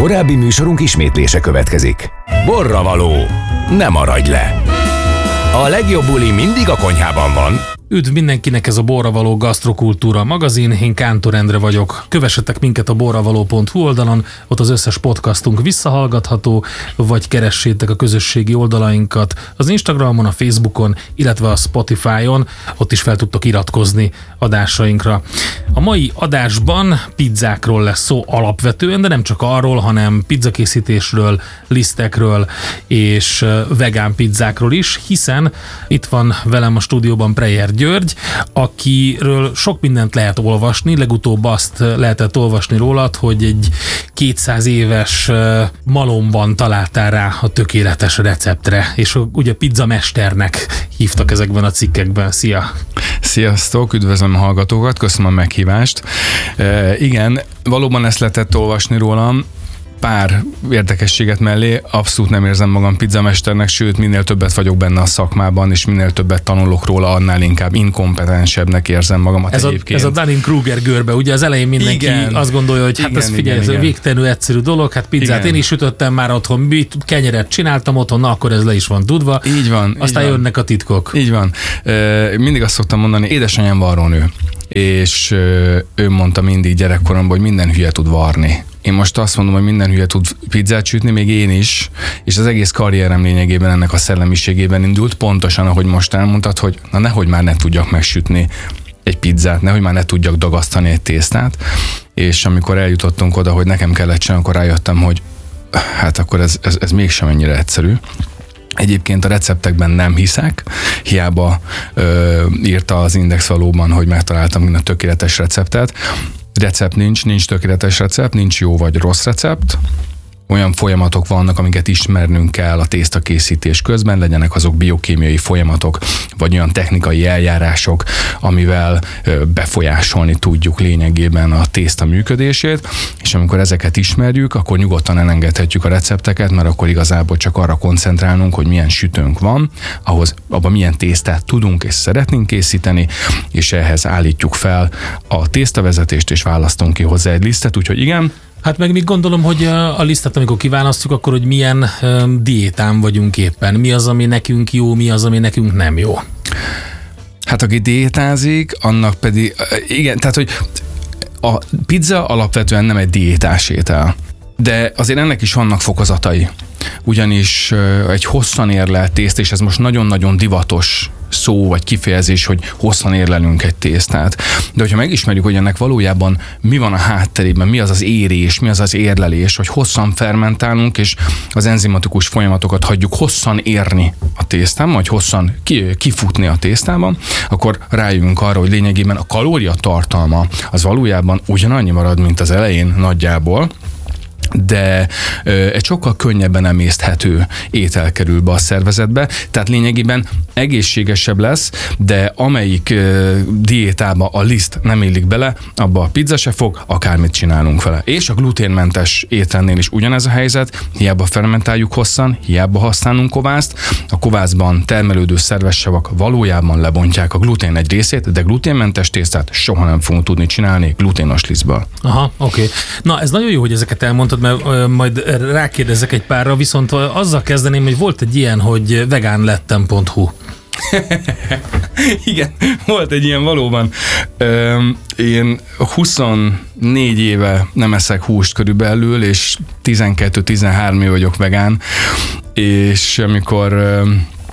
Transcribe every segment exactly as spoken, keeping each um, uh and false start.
Korábbi műsorunk ismétlése következik. Borravaló, ne maradj le! A legjobb buli mindig a konyhában van. Üdv mindenkinek, ez a Borravaló Gasztrokultúra magazin, én Kántor Endre vagyok. Kövessetek minket a borravaló pont hu oldalon, ott az összes podcastunk visszahallgatható, vagy keressétek a közösségi oldalainkat az Instagramon, a Facebookon, illetve a Spotify-on, ott is fel tudtok iratkozni adásainkra. A mai adásban pizzákról lesz szó alapvetően, de nem csak arról, hanem pizzakészítésről, lisztekről és vegán pizzákról is, hiszen itt van velem a stúdióban Preyer György, akiről sok mindent lehet olvasni, legutóbb azt lehetett olvasni rólad, hogy egy kétszáz éves malomban találtál rá a tökéletes receptre, és ugye pizzamesternek hívtak ezekben a cikkekben. Szia! Sziasztok, üdvözlöm a hallgatókat, köszönöm a meghívást. E, igen, valóban ezt lehetett olvasni rólam, pár érdekességet mellé, abszolút nem érzem magam pizzamesternek, sőt minél többet vagyok benne a szakmában, és minél többet tanulok róla, annál inkább inkompetensebbnek érzem magamat ez egyébként. A, ez a Dunning-Kruger görbe, ugye az elején mindenki igen, azt gondolja, hogy hát igen, ez figyelj, igen, ez igen. végtelenül egyszerű dolog, hát pizzát igen. én is sütöttem már otthon, kenyeret csináltam otthon, na akkor ez le is van tudva. Így van. Aztán így jönnek van. a titkok. Így van. Mindig azt szoktam mondani, édesanyám varrónő, és ő mondta mindig gyerekkoromban, hogy minden hülye tud varni. Én most azt mondom, hogy minden hülye tud pizzát sütni, még én is, és az egész karrierem lényegében ennek a szellemiségében indult, pontosan ahogy most elmondtad, hogy na nehogy már ne tudjak megsütni egy pizzát, nehogy már ne tudjak dagasztani egy tésztát, és amikor eljutottunk oda, hogy nekem kellett csinálni, akkor rájöttem, hogy hát akkor ez, ez, ez mégsem ennyire egyszerű. Egyébként a receptekben nem hiszek, hiába ö, írta az Index valóban, hogy megtaláltam a tökéletes receptet. Recept nincs, nincs tökéletes recept, nincs jó vagy rossz recept. Olyan folyamatok vannak, amiket ismernünk kell a tésztakészítés közben, legyenek azok biokémiai folyamatok, vagy olyan technikai eljárások, amivel befolyásolni tudjuk lényegében a tészta működését, és amikor ezeket ismerjük, akkor nyugodtan elengedhetjük a recepteket, mert akkor igazából csak arra koncentrálnunk, hogy milyen sütőnk van, ahhoz abban milyen tésztát tudunk és szeretnénk készíteni, és ehhez állítjuk fel a tésztavezetést, és választunk ki hozzá egy lisztet, úgyhogy igen. Hát meg még gondolom, hogy a lisztet, amikor kiválasztjuk, akkor hogy milyen um, diétán vagyunk éppen. Mi az, ami nekünk jó, mi az, ami nekünk nem jó. Hát aki diétázik, annak pedig, igen, tehát hogy a pizza alapvetően nem egy diétás étel, de azért ennek is vannak fokozatai. Ugyanis egy hosszan érlelt tészta, és ez most nagyon-nagyon divatos szó vagy kifejezés, hogy hosszan érlelünk egy tésztát. De hogyha megismerjük, hogy ennek valójában mi van a hátterében, mi az az érés, mi az az érlelés, hogy hosszan fermentálunk, és az enzimatikus folyamatokat hagyjuk hosszan érni a tésztán, vagy hosszan kifutni a tésztában, akkor rájövünk arra, hogy lényegében a kalóriatartalma az valójában ugyanannyi marad, mint az elején nagyjából, de ö, egy sokkal könnyebben emészthető étel kerül be a szervezetbe, tehát lényegében egészségesebb lesz, de amelyik ö, diétába a liszt nem illik bele, abba a pizza se fog, akármit csinálunk vele. És a gluténmentes ételnél is ugyanez a helyzet, hiába fermentáljuk hosszan, hiába használunk kovászt, a kovászban termelődő szerves savak valójában lebontják a glutén egy részét, de gluténmentes tésztát soha nem fogunk tudni csinálni gluténos lisztből. Aha, oké. Okay. Na, ez nagyon jó, hogy ezeket elmondtad, mert ö, majd rákérdezek egy párra, viszont azzal kezdeném, hogy volt egy ilyen, hogy vegánlettem pont hu. Igen, volt egy ilyen valóban. Ö, én huszonnégy éve nem eszek húst körülbelül, és tizenkettő-tizenhárom éve vagyok vegán, és amikor ö,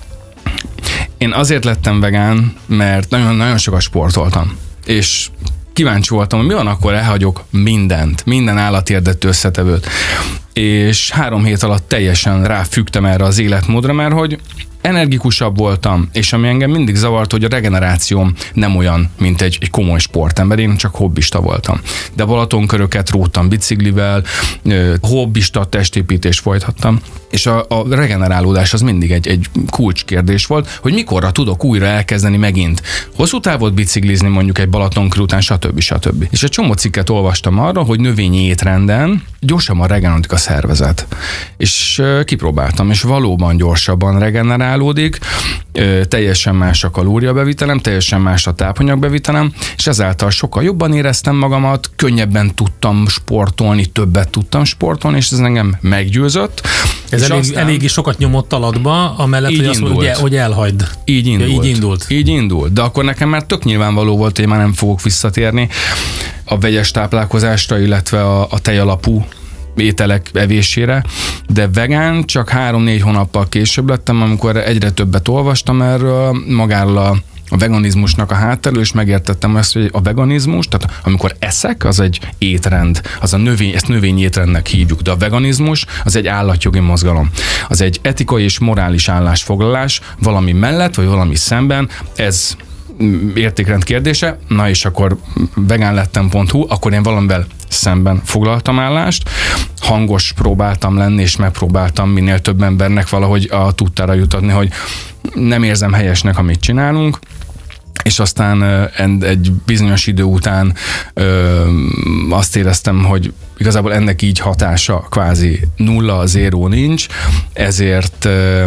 én azért lettem vegán, mert nagyon-nagyon sokat sportoltam, és kíváncsi voltam, hogy mi van, akkor elhagyok mindent, minden állati eredetű összetevőt. És három hét alatt teljesen ráfügtem erre az életmódra, mert hogy energikusabb voltam, és ami engem mindig zavart, hogy a regenerációm nem olyan, mint egy, egy komoly sportember, én csak hobbista voltam. De Balatonköröket róttam biciklivel, hobbista testépítést folytattam, és a, a regenerálódás az mindig egy, egy kulcskérdés volt, hogy mikorra tudok újra elkezdeni megint hosszú távot biciklizni, mondjuk egy Balatonkör után, stb. stb. És egy csomó cikket olvastam arra, hogy növényi étrenden gyorsabban regenerálódik a szervezet. És kipróbáltam, és valóban gyorsabban regenerál, generálódik, teljesen más a kalóriabevitelem, teljesen más a tápanyagbevitelem, és ezáltal sokkal jobban éreztem magamat, könnyebben tudtam sportolni, többet tudtam sportolni, és ez engem meggyőzött. Ez elég, aztán... eléggé sokat nyomott alatba, amellett, hogy azt mondja, hogy, hogy elhagyd. Így indult. Ja, így indult. Így indult. De akkor nekem már tök nyilvánvaló volt, hogy már nem fogok visszatérni a vegyes táplálkozásra, illetve a, a tejalapú ételek evésére, de vegán csak három-négy hónappal később lettem, amikor egyre többet olvastam erről, magáról a a veganizmusnak a hátterről, és megértettem ezt, hogy a veganizmus, tehát amikor eszek, az egy étrend, az a növény, ezt növényétrendnek hívjuk, de a veganizmus az egy állatjogi mozgalom. Az egy etikai és morális állásfoglalás valami mellett, vagy valami szemben, ez értékrend kérdése, na és akkor vegánlettem pont hu, akkor én valamivel szemben foglaltam állást, hangos próbáltam lenni, és megpróbáltam minél több embernek valahogy a tudtára jutatni, hogy nem érzem helyesnek, amit csinálunk, és aztán egy bizonyos idő után ö, azt éreztem, hogy igazából ennek így hatása kvázi nulla, zéró nincs, ezért ö,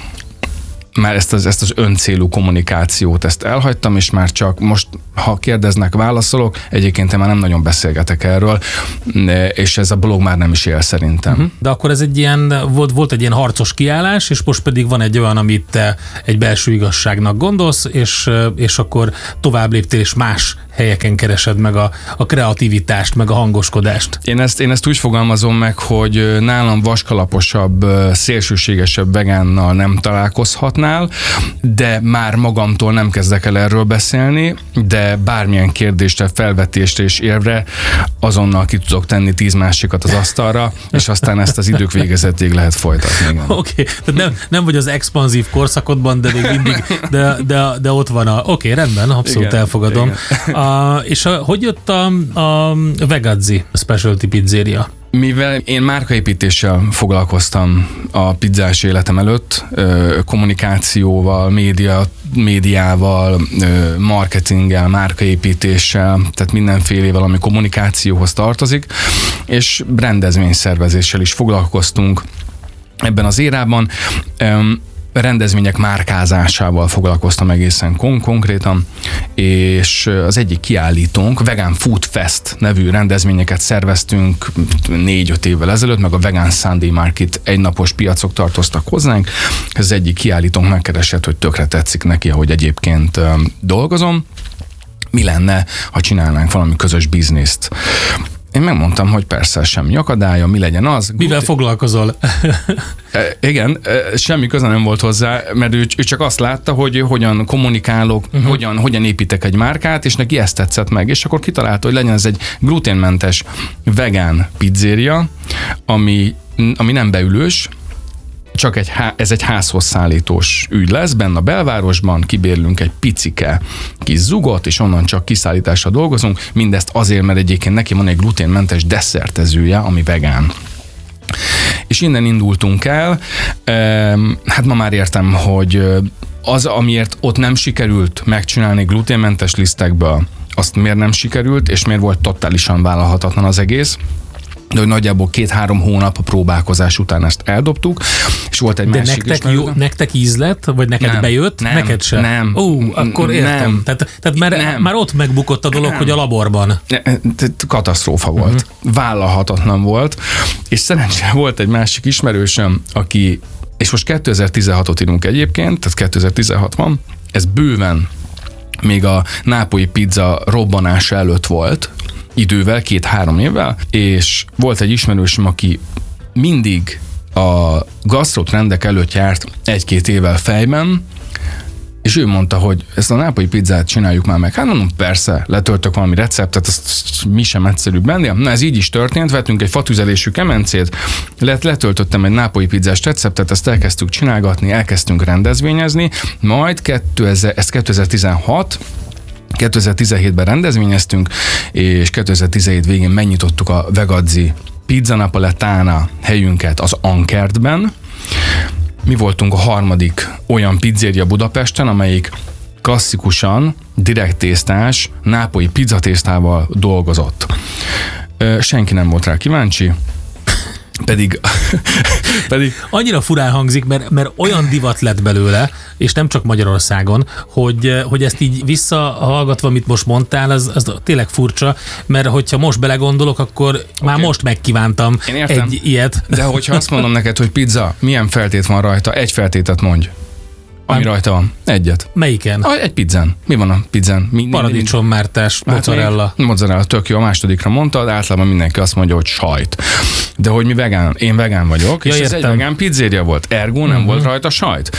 már ezt az, ezt az öncélú kommunikációt, ezt elhagytam, és már csak most, ha kérdeznek, válaszolok, egyébként én már nem nagyon beszélgetek erről, és ez a blog már nem is él szerintem. Uh-huh. De akkor ez egy ilyen, volt, volt egy ilyen harcos kiállás, és most pedig van egy olyan, amit te egy belső igazságnak gondolsz, és, és akkor tovább léptél, és más helyeken keresed meg a, a kreativitást, meg a hangoskodást. Én ezt, én ezt úgy fogalmazom meg, hogy nálam vaskalaposabb, szélsőségesebb vegánnal nem találkozhatnál, de már magamtól nem kezdek el erről beszélni, de bármilyen kérdésre, felvetésre és érvre azonnal ki tudok tenni tíz másikat az asztalra, és aztán ezt az idők végezetéig lehet folytatni. Oké, okay. Tehát nem, nem vagy az expanzív korszakodban, de még mindig, de, de, de ott van a... Oké, okay, rendben, abszolút igen, elfogadom. Igen. A, és a, hogy jött a, a Vegazzi Specialty Pizzeria? Mivel én márkaépítéssel foglalkoztam a pizzás életem előtt, kommunikációval, média, médiával, marketinggel, márkaépítéssel, tehát mindenfélével, ami kommunikációhoz tartozik, és rendezvényszervezéssel is foglalkoztunk ebben az érában. Rendezvények márkázásával foglalkoztam egészen kon- konkrétan, és az egyik kiállítónk, Vegan Food Fest nevű rendezvényeket szerveztünk négy-öt évvel ezelőtt, meg a Vegan Sunday Market egynapos piacok tartoztak hozzánk. Ez az egyik kiállítónk megkeresett, hogy tökre tetszik neki, ahogy egyébként dolgozom. Mi lenne, ha csinálnánk valami közös bizniszt? Én megmondtam, hogy persze semmi akadálya, mi legyen az. Mivel Gut- foglalkozol? e, igen, e, semmi köze nem volt hozzá, mert ő, ő csak azt látta, hogy hogyan kommunikálok, uh-huh. hogyan, hogyan építek egy márkát, és neki ezt tetszett meg, és akkor kitalálta, hogy legyen ez egy gluténmentes vegán pizzéria, ami, ami nem beülős, csak egy, ez egy házhoz szállítós ügy lesz, benne a belvárosban kibérlünk egy picike kis zugot, és onnan csak kiszállításra dolgozunk, mindezt azért, mert egyébként neki van egy gluténmentes desszertezője, ami vegán. És innen indultunk el, hát ma már értem, hogy az, amiért ott nem sikerült megcsinálni gluténmentes lisztekből, azt miért nem sikerült, és miért volt totálisan vállalhatatlan az egész, de hogy nagyjából két-három hónap a próbálkozás után ezt eldobtuk, és volt egy de másik nektek, jó, nektek íz lett, vagy neked nem, bejött, nem, neked sem? Nem. Ó, akkor értem. Nem. Tehát, tehát már, nem. már ott megbukott a dolog, nem. hogy a laborban. Katasztrófa volt. Uh-huh. Vállalhatatlan volt, és szerencsére volt egy másik ismerősöm, aki, és most kétezer-tizenhatot írunk egyébként, tehát kétezer-tizenhat van, ez bőven még a nápolyi pizza robbanása előtt volt, idővel, két-három évvel, és volt egy ismerősöm, aki mindig a gasztrotrendek előtt járt egy-két évvel fejben, és ő mondta, hogy ezt a nápolyi pizzát csináljuk már meg. Hát mondom, persze, letöltök valami receptet, azt mi sem egyszerűbb benni. Na, ez így is történt, vettünk egy fatüzelésű kemencét, let, letöltöttem egy nápolyi pizzás receptet, ezt elkezdtük csinálgatni, elkezdtünk rendezvényezni, majd kétezer, ez kétezer-tizenhat, kétezer-tizenhétben rendezvényeztünk, és kétezer-tizenhét végén megnyitottuk a Vegazzi Pizza Napoletana helyünket az Ankertben. Mi voltunk a harmadik olyan pizzéria Budapesten, amelyik klasszikusan, direkt tésztás, nápolyi pizzatésztával dolgozott. Senki nem volt rá kíváncsi, Pedig, pedig... Annyira furán hangzik, mert, mert olyan divat lett belőle, és nem csak Magyarországon, hogy, hogy ezt így visszahallgatva, amit most mondtál, az, az tényleg furcsa, mert hogyha most belegondolok, akkor okay. már most megkívántam egy ilyet. De hogyha azt mondom neked, hogy pizza, milyen feltét van rajta, egy feltétet mondj. Ami Már... rajta van. Egyet. Melyiken? A, egy pizzán. Mi van a pizzán? Mi, Paradicsommártás, mozzarella. Hát mozzarella, tök jó. A másodikra mondtad, általában mindenki azt mondja, hogy sajt. De hogy mi vegán, én vegán vagyok, ja, és értem. Ez egy vegán pizzéria volt. Ergo nem uh-huh. volt rajta sajt.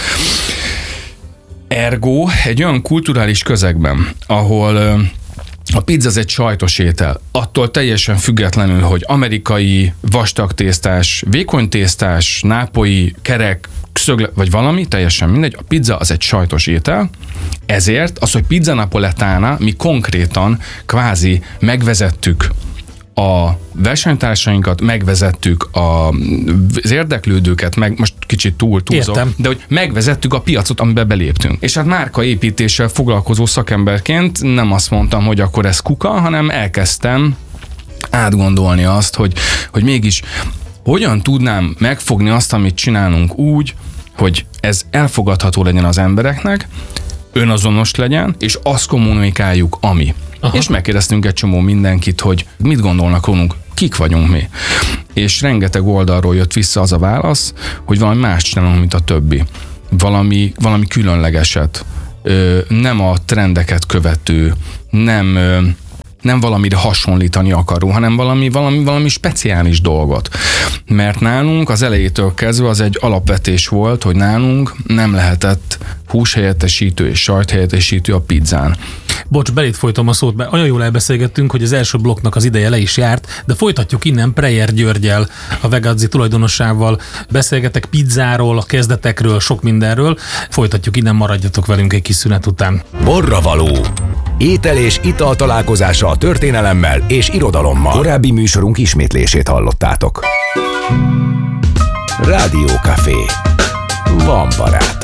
Ergo egy olyan kulturális közegben, ahol a pizza az egy sajtos étel. Attól teljesen függetlenül, hogy amerikai, vastagtésztás, vékonytésztás, nápolyi, kerek, szögle, vagy valami, teljesen mindegy, a pizza az egy sajtos étel, ezért az, hogy pizza napoletana, mi konkrétan kvázi megvezettük a versenytársainkat, megvezettük a, az érdeklődőket, meg most kicsit túl túlzok, Értem. de hogy megvezettük a piacot, amiben beléptünk. És hát márkaépítéssel foglalkozó szakemberként nem azt mondtam, hogy akkor ez kuka, hanem elkezdtem átgondolni azt, hogy, hogy mégis hogyan tudnám megfogni azt, amit csinálunk úgy, hogy ez elfogadható legyen az embereknek, önazonos legyen, és azt kommunikáljuk, ami. Aha. És megkérdeztünk egy csomó mindenkit, hogy mit gondolnak rólunk, kik vagyunk mi. És rengeteg oldalról jött vissza az a válasz, hogy valami más csinálunk, mint a többi. Valami, valami különlegeset. Ö, nem a trendeket követő, nem... Ö, nem valamire hasonlítani akaró, hanem valami, valami, valami speciális dolgot. Mert nálunk az elejétől kezdve az egy alapvetés volt, hogy nálunk nem lehetett húshelyettesítő és sajthelyettesítő a pizzán. Bocs, belét folytom a szót, mert olyan jól elbeszélgettünk, hogy az első blokknak az ideje le is járt, de folytatjuk innen Preyer Györgyel, a Vegazzi tulajdonosával. Beszélgetek pizzáról, a kezdetekről, sok mindenről. Folytatjuk innen, maradjatok velünk egy kis szünet után. Borravaló. Étel és ital találkozása a történelemmel és irodalommal. Korábbi műsorunk ismétlését hallottátok. Rádió Café. Van barát.